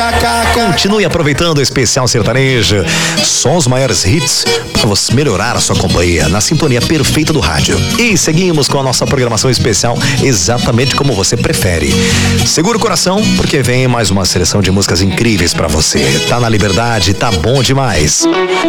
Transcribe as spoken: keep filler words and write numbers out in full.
Continue aproveitando o especial sertanejo. Só os maiores hits para você melhorar a sua companhia na sintonia perfeita do rádio. E seguimos com a nossa programação especial exatamente como você prefere. Segura o coração, porque vem mais uma seleção de músicas incríveis para você. Tá na Liberdade, tá bom demais.